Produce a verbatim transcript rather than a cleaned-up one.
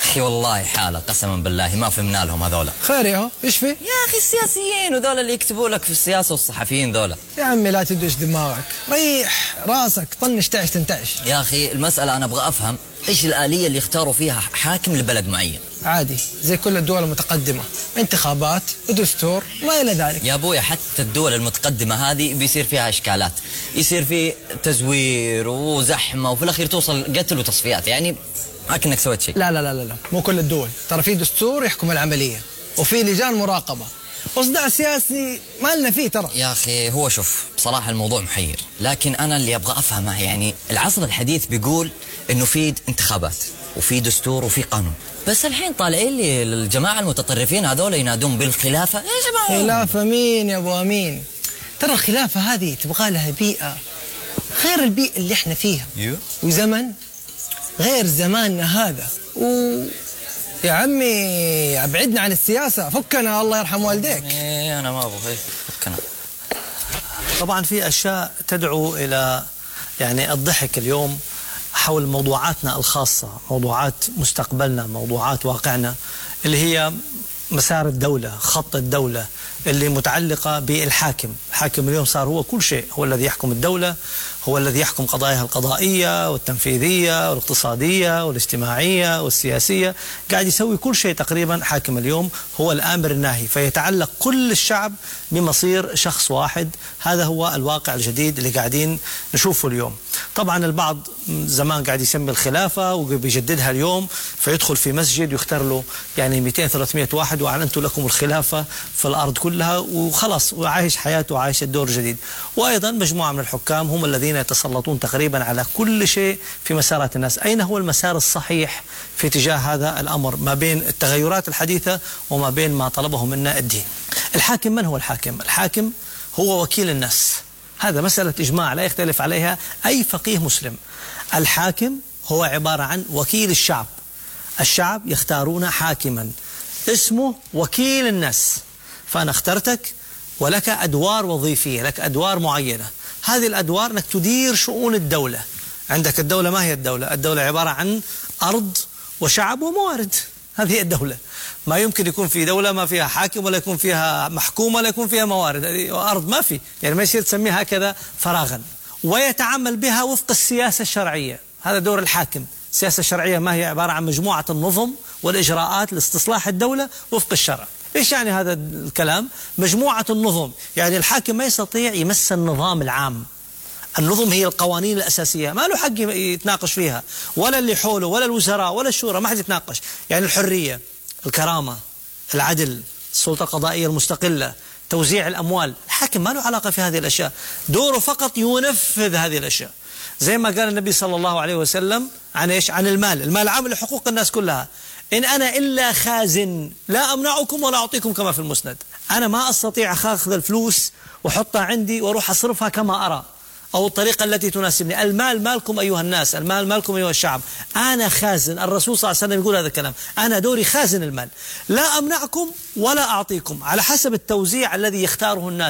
أخي والله حالة قسما بالله ما فهمنا لهم هذولا. خير يا هو إيش في؟ يا أخي السياسيين وذولا اللي يكتبوا لك في السياسة والصحفيين ذولا. يا عمي لا تدوش دماغك، ريح راسك، طنش تعش تنتعش. يا أخي المسألة أنا أبغى أفهم إيش الآلية اللي اختاروا فيها حاكم لبلد معين. عادي زي كل الدول المتقدمة، انتخابات ودستور ما إلى ذلك. يا أبويا حتى الدول المتقدمة هذه بيصير فيها إشكالات، يصير في تزوير وزحمة وفي الأخير توصل قتل وتصفيات، يعني ما كأنك سويت شيء. لا لا لا لا مو كل الدول، ترى في دستور يحكم العملية وفي لجان مراقبة، وصداع سياسي ما لنا فيه ترى. يا أخي هو شوف بصراحة الموضوع محير، لكن أنا اللي أبغى أفهمه يعني العصر الحديث بيقول إنه في انتخابات وفي دستور وفي قانون، بس الحين طالعين لي الجماعة المتطرفين هذول ينادون بالخلافة. يا جماعة خلافة مين يا أبو أمين؟ ترى الخلافة هذه تبغى لها بيئة غير البيئة اللي احنا فيها، وزمن غير زماننا هذا، و يا عمي ابعدنا عن السياسة، فكنا الله يرحم والديك. ايه انا ما ابغى فكنا. طبعا في اشياء تدعو الى يعني الضحك اليوم حول موضوعاتنا الخاصة، موضوعات مستقبلنا، موضوعات واقعنا اللي هي مسار الدولة، خط الدولة اللي متعلقة بالحاكم. الحاكم اليوم صار هو كل شيء، هو الذي يحكم الدولة، هو الذي يحكم قضاياها القضائية والتنفيذية والاقتصادية والاجتماعية والسياسية، قاعد يسوي كل شيء تقريبا. حاكم اليوم هو الآمر الناهي، فيتعلق كل الشعب بمصير شخص واحد. هذا هو الواقع الجديد اللي قاعدين نشوفه اليوم. طبعا البعض زمان قاعد يسمي الخلافة وبيجددها اليوم، فيدخل في مسجد ويختار له يعني مئتين ثلاثمئة واحد وأعلنت لكم الخلافة في الأرض كلها وخلاص، وعايش حياته وعايش الدور الجديد. وأيضا مجموعة من الحكام هم الذين يتسلطون تقريبا على كل شيء في مسارات الناس. أين هو المسار الصحيح في اتجاه هذا الأمر ما بين التغيرات الحديثة وما بين ما طلبه منا الدين؟ الحاكم من هو الحاكم؟ الحاكم هو وكيل الناس، هذا مسألة إجماع لا يختلف عليها أي فقيه مسلم. الحاكم هو عبارة عن وكيل الشعب، الشعب يختارون حاكما اسمه وكيل الناس، فأنا اخترتك ولك أدوار وظيفية، لك أدوار معينة. هذه الأدوار أنك تدير شؤون الدولة. عندك الدولة، ما هي الدولة؟ الدولة عبارة عن أرض وشعب وموارد، هذه الدولة. ما يمكن يكون في دولة ما فيها حاكم ولا يكون فيها محكومة ولا يكون فيها موارد، هذه أرض ما في، يعني ما يصير تسميها هكذا فراغا. ويتعامل بها وفق السياسة الشرعية، هذا دور الحاكم. السياسة الشرعية ما هي؟ عبارة عن مجموعة النظم والإجراءات لاستصلاح الدولة وفق الشرع. إيش يعني هذا الكلام؟ مجموعة النظم، يعني الحاكم ما يستطيع يمس النظام العام. النظم هي القوانين الأساسية، ما له حق يتناقش فيها، ولا اللي حوله ولا الوزراء ولا الشورى، ما حد يتناقش. يعني الحرية، الكرامة، العدل، السلطة القضائية المستقلة، توزيع الأموال، الحاكم ما له علاقة في هذه الأشياء، دوره فقط ينفذ هذه الأشياء. زي ما قال النبي صلى الله عليه وسلم عن إيش؟ عن المال، المال عام لحقوق الناس كلها. إن أنا إلا خازن لا أمنعكم ولا أعطيكم، كما في المسند. أنا ما أستطيع أخذ الفلوس وحطها عندي وأروح أصرفها كما أرى أو الطريقة التي تناسبني. المال مالكم أيها الناس، المال مالكم أيها الشعب، أنا خازن. الرسول صلى الله عليه وسلم يقول هذا الكلام، أنا دوري خازن المال، لا أمنعكم ولا أعطيكم، على حسب التوزيع الذي يختاره الناس.